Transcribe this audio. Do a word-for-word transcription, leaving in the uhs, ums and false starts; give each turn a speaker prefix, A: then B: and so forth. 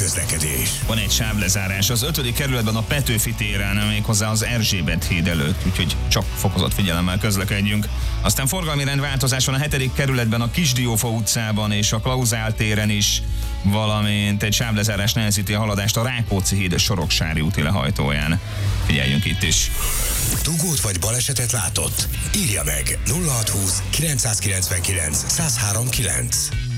A: közlekedés.
B: Van egy sávlezárás az ötödik kerületben a Petőfi téren, méghozzá az Erzsébet híd előtt, úgyhogy csak fokozott figyelemmel közlekedjünk. Aztán forgalmi rendváltozás van a hetedik kerületben a Kisdiófa utcában és a Klauzál téren is, valamint egy sávlezárás nehezíti a haladást a Rákóczi híd Soroksári úti lehajtóján. Figyeljünk itt is.
A: Dugót vagy balesetet látott? Írja meg nulla hat húsz kilencszázkilencvenkilenc száz három kilenc.